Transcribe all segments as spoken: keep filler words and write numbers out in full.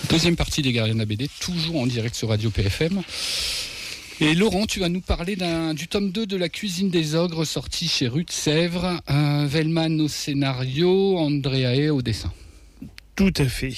Deuxième partie des Guerriers de la B D, toujours en direct sur Radio P F M. Et Laurent, tu vas nous parler d'un, du tome deux de La Cuisine des Ogres, sorti chez Rue de Sèvres. Euh, Vellman au scénario, Andreae au dessin. Tout à fait.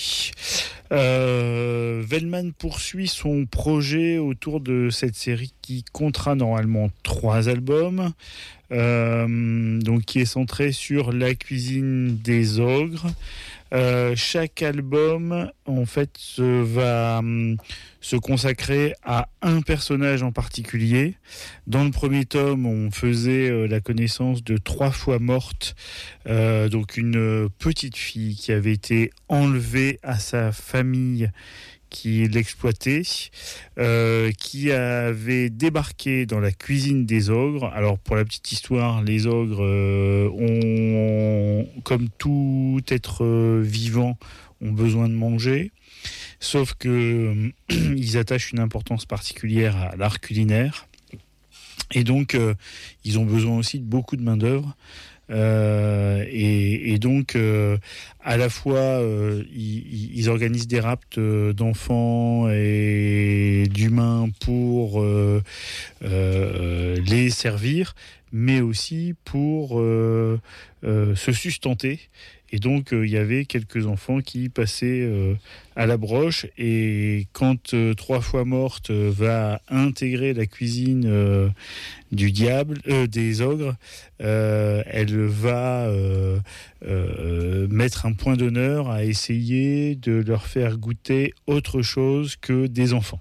Euh, Vellman poursuit son projet autour de cette série qui comptera normalement trois albums, euh, donc qui est centré sur la cuisine des ogres. Euh, chaque album, en fait, se va hum, se consacrer à un personnage en particulier. Dans le premier tome, on faisait euh, la connaissance de Trois fois morte, euh, donc une petite fille qui avait été enlevée à sa famille qui l'exploitait, euh, qui avait débarqué dans la cuisine des ogres. Alors pour la petite histoire, les ogres euh, ont, comme tout être euh, vivant, ont besoin de manger, sauf que euh, ils attachent une importance particulière à l'art culinaire, et donc euh, ils ont besoin aussi de beaucoup de main d'œuvre. Euh, et, et donc euh, à la fois euh, ils, ils organisent des rapts d'enfants et d'humains pour euh, euh, les servir, mais aussi pour euh, euh, se sustenter. Et donc euh, il y avait quelques enfants qui passaient euh, à la broche, et quand euh, Trois fois morte euh, va intégrer la cuisine euh, du diable, euh, des ogres, euh, elle va euh, euh, mettre un point d'honneur à essayer de leur faire goûter autre chose que des enfants.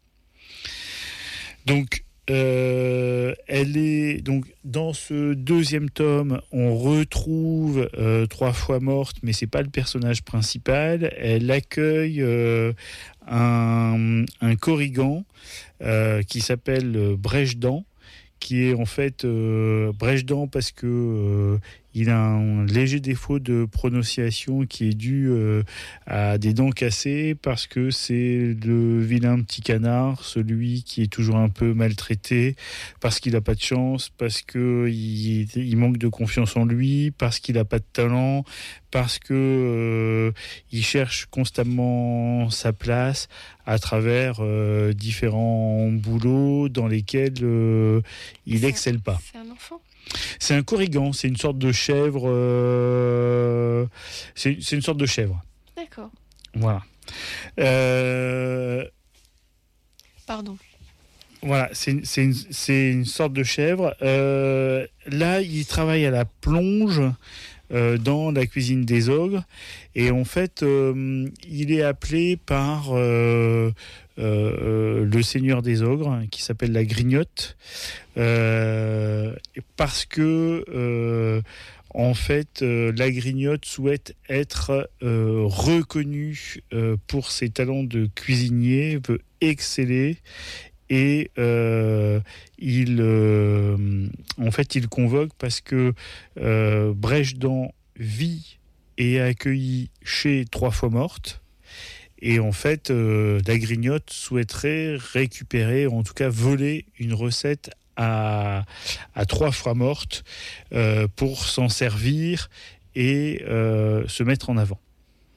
Donc Euh, elle est donc dans ce deuxième tome, on retrouve euh, Trois fois morte, mais c'est pas le personnage principal. Elle accueille euh, un, un corrigan euh, qui s'appelle Brèche-Dent, qui est en fait euh, Brèche-Dent parce que euh, il a un léger défaut de prononciation qui est dû euh, à des dents cassées, parce que c'est le vilain petit canard, celui qui est toujours un peu maltraité, parce qu'il n'a pas de chance, parce qu'il il manque de confiance en lui, parce qu'il n'a pas de talent, parce que euh, il cherche constamment sa place à travers euh, différents boulots dans lesquels euh, il n'excelle pas. C'est un enfant ? C'est un corrigan, c'est une sorte de chèvre. Euh, c'est, c'est une sorte de chèvre. D'accord. Voilà. Euh, Pardon. Voilà, c'est, c'est, une, c'est une sorte de chèvre. Euh, là, il travaille à la plonge euh, dans la cuisine des ogres. Et en fait, euh, il est appelé par euh, euh, le seigneur des ogres, qui s'appelle la Grignotte, euh, parce que, euh, en fait, euh, la Grignotte souhaite être euh, reconnue euh, pour ses talents de cuisinier, veut exceller. Et euh, il, euh, en fait, il convoque parce que euh, Brèche-Dent vit et est accueilli chez Trois fois morte. Et en fait, euh, la Grignotte souhaiterait récupérer, en tout cas voler une recette à, à Trois fois morte euh, pour s'en servir et euh, se mettre en avant.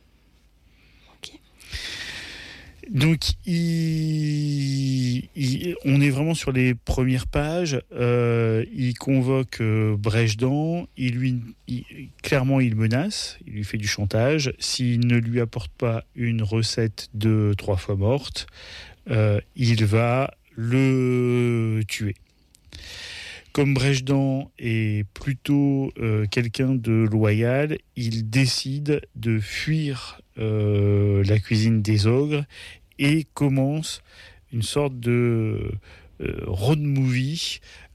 Donc, il, il, on est vraiment sur les premières pages. Euh, il convoque euh, Brèche-Dent. Il lui, il, clairement, il menace. Il lui fait du chantage. S'il ne lui apporte pas une recette de Trois fois morte, euh, il va le tuer. Comme Brèche-Dent est plutôt euh, quelqu'un de loyal, il décide de fuir euh, la cuisine des ogres et commence une sorte de euh, road movie